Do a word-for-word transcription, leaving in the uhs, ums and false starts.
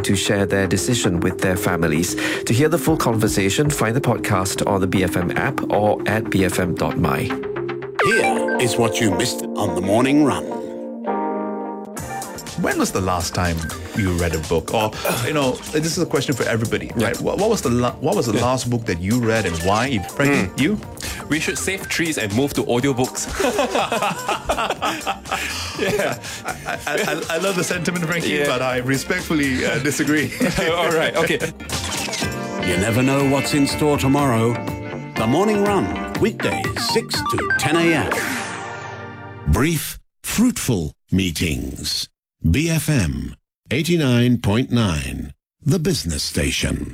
to share their decision with their families. To hear the full conversation, find the podcast on the B F M app or at b f m dot my. Here is what you missed on the morning run. When was the last time you read a book? Or, you know, this is a question for everybody, right? What, what was the la- what was the Yeah. last book that you read and why? Frankie, Mm. you? We should save trees and move to audiobooks. yeah. I, I, I love the sentiment, Frankie, Yeah. but I respectfully uh, disagree. All right, okay. You never know what's in store tomorrow. The Morning Run, weekdays six to ten a.m. Brief, fruitful meetings. B F M eighty-nine point nine, the business station.